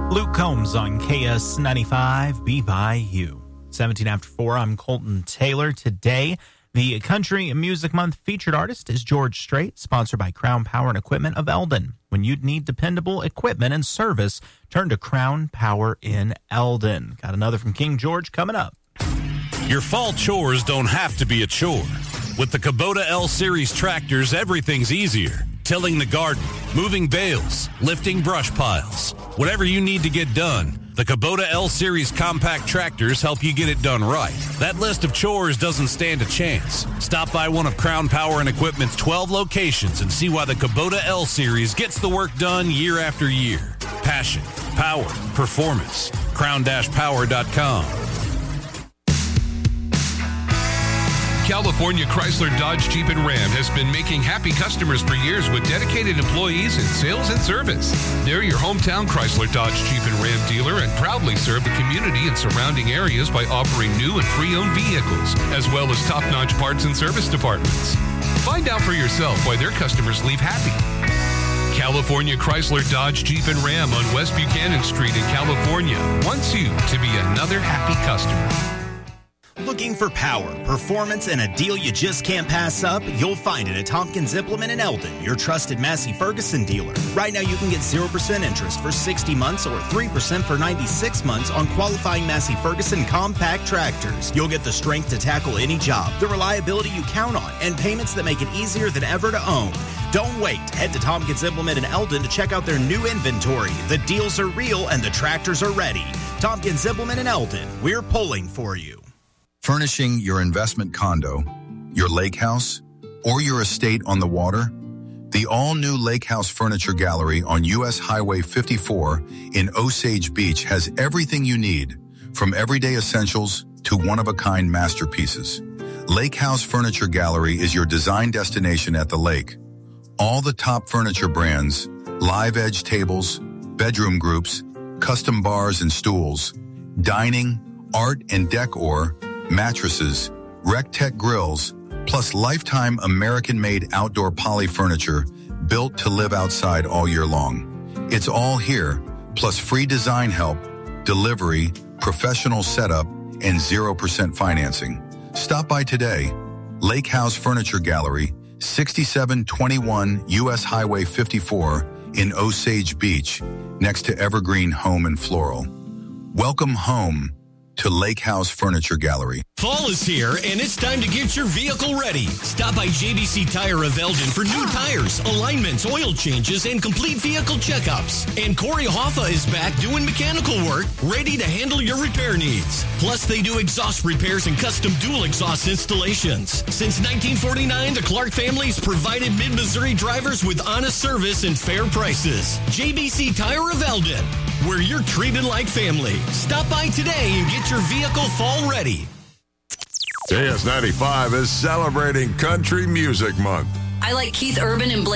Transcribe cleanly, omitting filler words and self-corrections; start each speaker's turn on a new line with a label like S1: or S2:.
S1: Luke Combs on KS95 BYU. 17 after 4, I'm Colton Taylor. Today, the Country Music Month featured artist is George Strait, sponsored by Crown Power and Equipment of Eldon. When you need dependable equipment and service, turn to Crown Power in Eldon. Got another from King George coming up.
S2: Your fall chores don't have to be a chore. With the Kubota L-Series tractors, everything's easier. Tilling the garden, moving bales, lifting brush piles. Whatever you need to get done, the Kubota L-Series compact tractors help you get it done right. That list of chores doesn't stand a chance. Stop by one of Crown Power and Equipment's 12 locations and see why the Kubota L-Series gets the work done year after year. Passion, power, performance. crown-power.com.
S3: California Chrysler Dodge Jeep and Ram has been making happy customers for years with dedicated employees in sales and service. They're your hometown Chrysler Dodge Jeep and Ram dealer and proudly serve the community and surrounding areas by offering new and pre-owned vehicles, as well as top-notch parts and service departments. Find out for yourself why their customers leave happy. California Chrysler Dodge Jeep and Ram on West Buchanan Street in California wants you to be another happy customer.
S4: Looking for power, performance, and a deal you just can't pass up? You'll find it at Tompkins Implement in Eldon, your trusted Massey Ferguson dealer. Right now, you can get 0% interest for 60 months or 3% for 96 months on qualifying Massey Ferguson compact tractors. You'll get the strength to tackle any job, the reliability you count on, and payments that make it easier than ever to own. Don't wait. Head to Tompkins Implement in Eldon to check out their new inventory. The deals are real and the tractors are ready. Tompkins Implement in Eldon. We're pulling for you.
S5: Furnishing your investment condo, your lake house, or your estate on the water? The all-new Lake House Furniture Gallery on U.S. Highway 54 in Osage Beach has everything you need, from everyday essentials to one-of-a-kind masterpieces. Lake House Furniture Gallery is your design destination at the lake. All the top furniture brands, live edge tables, bedroom groups, custom bars and stools, dining, art and decor, mattresses, RecTech grills, plus lifetime American-made outdoor poly furniture built to live outside all year long. It's all here, plus free design help, delivery, professional setup, and 0% financing. Stop by today. Lake House Furniture Gallery, 6721 U.S. Highway 54 in Osage Beach, next to Evergreen Home and Floral. Welcome home to Lake House Furniture Gallery.
S6: Fall is here, and it's time to get your vehicle ready. Stop by JBC Tire of Eldon for new tires, alignments, oil changes, and complete vehicle checkups. And Corey Hoffa is back doing mechanical work, ready to handle your repair needs. Plus, they do exhaust repairs and custom dual exhaust installations. Since 1949, the Clark family's provided Mid-Missouri drivers with honest service and fair prices. JBC Tire of Eldon, where you're treated like family. Stop by today and get your vehicle fall ready.
S7: KS95 is celebrating Country Music Month.
S8: I like Keith Urban and Blake